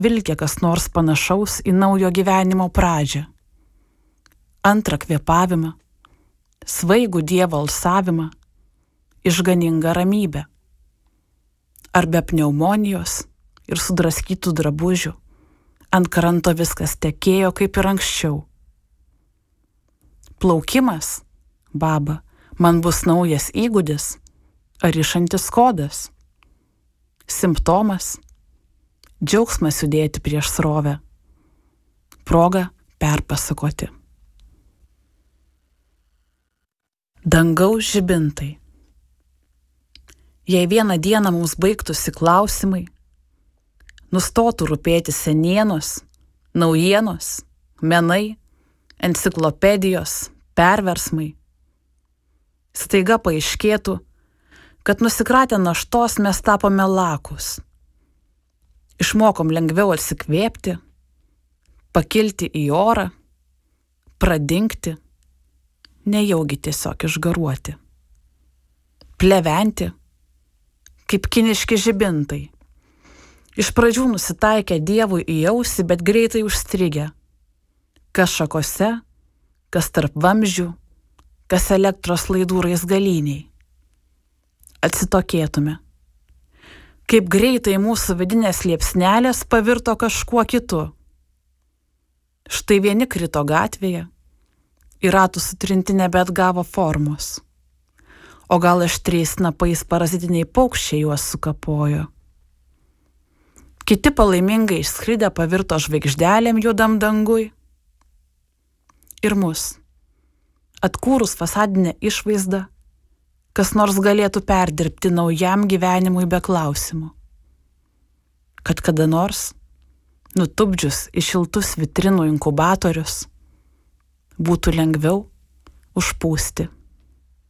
vilkė kas nors panašaus į naujo gyvenimo pradžią. Antrą kvėpavimą, svaigų Dievo alsavimą, išganingą ramybę. Ar be pneumonijos ir sudraskytų drabužių, ant kranto viskas tekėjo kaip ir anksčiau. Plaukimas, baba, man bus naujas įgūdis ar išantis kodas. Simptomas, džiaugsmas judėti prieš srovę, proga perpasakoti. Dangaus žibintai. Jei vieną dieną mums baigtųsi klausimai, nustotų rūpėti senienos, naujienos, menai, enciklopedijos, perversmai, staiga paaiškėtų, kad nusikratę naštos mes tapome lakus. Išmokom lengviau atsikvėpti, pakilti į orą, pradingti, nejaugi tiesiog išgaruoti. Pleventi, kaip kiniški žibintai. Iš pradžių nusitaikę Dievui į ausį, bet greitai užstrigę. Kas šakose, kas tarp vamzdžių, kas elektros laidų raizgaliniai. Atsitokėtume. Kaip greitai mūsų vidinės liepsnelės pavirto kažkuo kitu. Štai vieni krito gatvėje, į ratų sutrinti nebeatgavo formos. O gal aštriais snapais parazitiniai paukščiai juos sukapojo. Kiti palaimingai išskridę pavirto žvaigždelėm juodam dangui. Ir mus, atkūrus fasadinę išvaizdą, kas nors galėtų perdirbti naujam gyvenimui be klausimų. Kad kada nors, nutupdžius į šiltus vitrinų inkubatorius, būtų lengviau užpūsti.